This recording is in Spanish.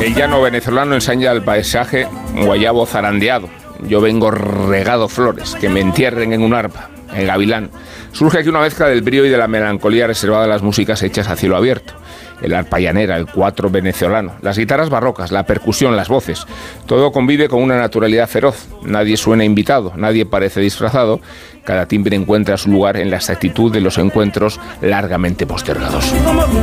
El llano venezolano ensaña el paisaje guayabo zarandeado. Yo vengo regado flores, que me entierren en un arpa. El gavilán. Surge aquí una mezcla del brío y de la melancolía reservada a las músicas hechas a cielo abierto. El arpa llanera, el cuatro venezolano, las guitarras barrocas, la percusión, las voces. Todo convive con una naturalidad feroz. Nadie suena invitado, nadie parece disfrazado. Cada timbre encuentra su lugar en la exactitud de los encuentros largamente postergados.